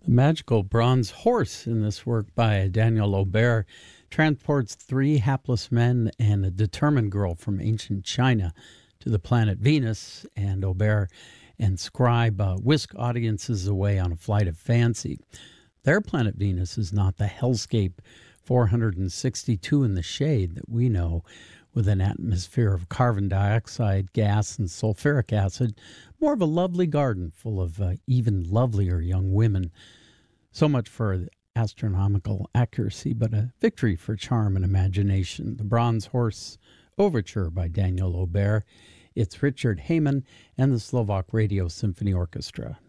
The magical bronze horse in this work by Daniel Aubert transports three hapless men and a determined girl from ancient China to the planet Venus, and Aubert and Scribe whisk audiences away on a flight of fancy. Their planet Venus is not the hellscape 462 in the shade that we know, with an atmosphere of carbon dioxide, gas, and sulfuric acid, more of a lovely garden full of even lovelier young women. So much for astronomical accuracy, but a victory for charm and imagination. The Bronze Horse Overture by Daniel Aubert. It's Richard Hayman and the Slovak Radio Symphony Orchestra.